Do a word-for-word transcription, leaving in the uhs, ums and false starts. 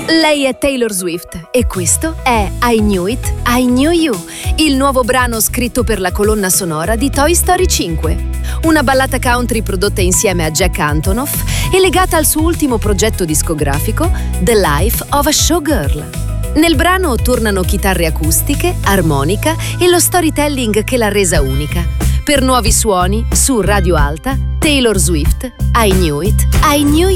Lei è Taylor Swift e questo è I Knew It, I Knew You, il nuovo brano scritto per la colonna sonora di Toy Story cinque. Una ballata country prodotta insieme a Jack Antonoff e legata al suo ultimo progetto discografico, The Life of a Showgirl. Nel brano tornano chitarre acustiche, armonica e lo storytelling che l'ha resa unica. Per nuovi suoni, su Radio Alta, Taylor Swift, I Knew It, I Knew You.